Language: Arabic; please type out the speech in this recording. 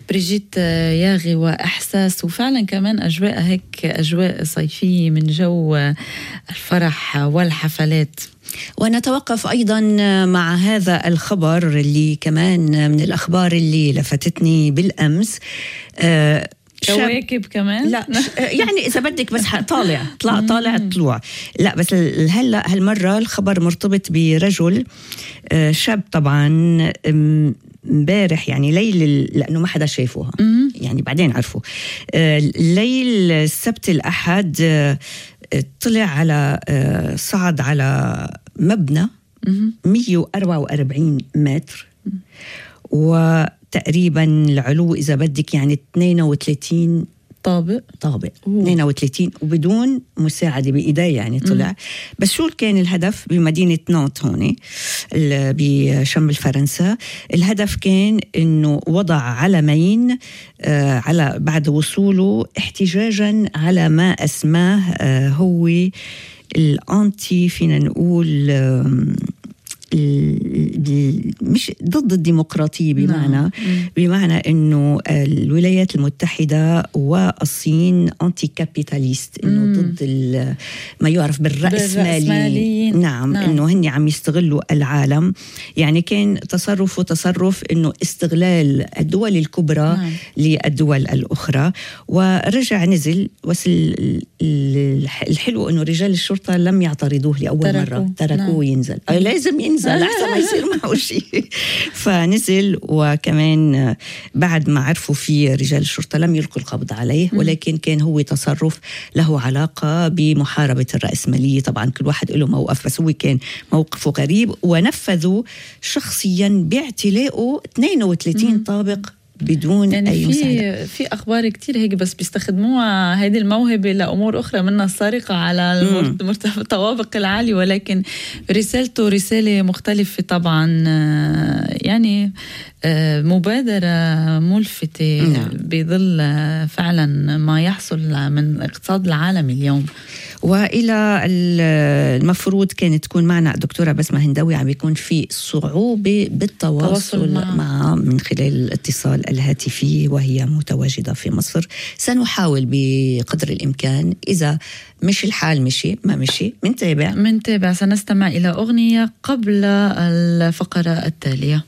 بريجيت ياغي وإحساس، وفعلا كمان أجواء هيك أجواء صيفية من جو الفرح والحفلات. ونتوقف أيضا مع هذا الخبر اللي كمان من الأخبار اللي لفتتني بالأمس. كواكب كمان لا يعني إذا بدك بس طالع طلوع. لا بس هلا هالمرة الخبر مرتبط برجل شاب طبعا امبارح يعني ليل، لأنه ما حدا شايفوها يعني بعدين عرفوا ليل السبت الأحد طلع على صعد على مبنى 144 متر وتقريبا العلو إذا بدك يعني 32 طابق 32 وبدون مساعدة بإيديه يعني طلع. بس شو كان الهدف بمدينة نانت هون بشمال فرنسا؟ الهدف كان إنه وضع علمين على بعد وصوله احتجاجا على ما اسماه هو الأنتي، فينا نقول مش ضد الديمقراطية، بمعنى أنه الولايات المتحدة والصين أنتي كابيتاليست، أنه ضد ما يعرف بالرأسمالي. نعم. أنه هني عم يستغلوا العالم، يعني كان تصرف أنه استغلال الدول الكبرى للدول الأخرى. ورجع نزل، الحلو أنه رجال الشرطة لم يعترضوه لأول مرة، تركوه ينزل. لازم ينزل لحتى ما يصير معه شيء. فنزل، وكمان بعد ما عرفوا في رجال الشرطة لم يلقوا القبض عليه، ولكن كان هو تصرف له علاقة بمحاربة الرأسمالية. طبعا كل واحد له موقف، بس هو كان موقفه غريب، ونفذوا شخصيا باعتلاءه 32 طابق بدون يعني أي مساعدة. في أخبار كتير هيك، بس بيستخدموها هذه الموهبة لأمور أخرى، منها السرقة على الطوابق العالية، ولكن رسالته رسالة مختلفة طبعا. يعني مبادرة ملفتة بظل فعلا ما يحصل من الاقتصاد العالمي اليوم. وإلى المفروض كانت تكون معنا الدكتورة بسمة هنداوي، عم بيكون في صعوبة بالتواصل معها من خلال الاتصال الهاتفي، وهي متواجدة في مصر. سنحاول بقدر الإمكان، إذا مش الحال ما مشي منتابع. سنستمع إلى أغنية قبل الفقرة التالية.